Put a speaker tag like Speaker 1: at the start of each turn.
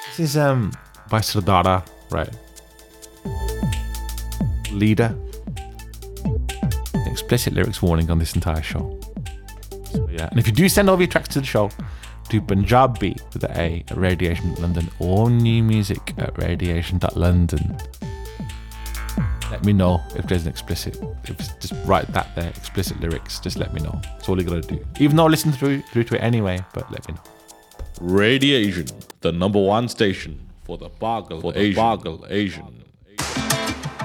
Speaker 1: This is by Sardara, right? Leader. Explicit lyrics warning on this entire show. So yeah, and if you do send all your tracks to the show, do Punjabi with the A at Radiation.London or new music at Radiation.London. Let me know if there's an explicit. Just write that there, explicit lyrics. Just let me know. That's all you gotta do. Even though I listen through to it anyway, but let me know.
Speaker 2: Radiation, the #1 station for the Pagal Asian.